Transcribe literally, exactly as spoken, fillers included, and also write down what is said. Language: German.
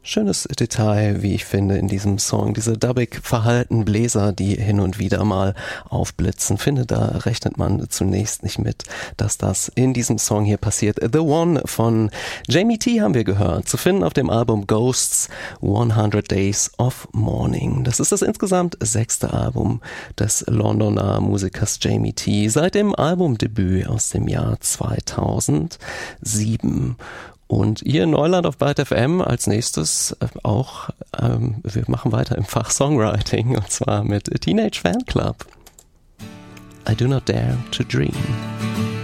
Schönes Detail, wie ich finde, in diesem Song. Diese dubbig verhaltenen Bläser, die hin und wieder mal aufblitzen. Finde, da rechnet man zunächst nicht mit, dass das in diesem Song hier passiert. The One von Jamie T haben wir gehört. Zu finden auf dem Album Ghosts hundert Days of Mourning. Das ist das insgesamt sechste Album des Londoner Musikers Jamie T. Seit dem Albumdebüt aus dem Jahr zweitausendsieben. Und hier in Neuland auf Byte F M als nächstes auch, ähm, wir machen weiter im Fach Songwriting und zwar mit Teenage Fanclub. I do not dare to dream.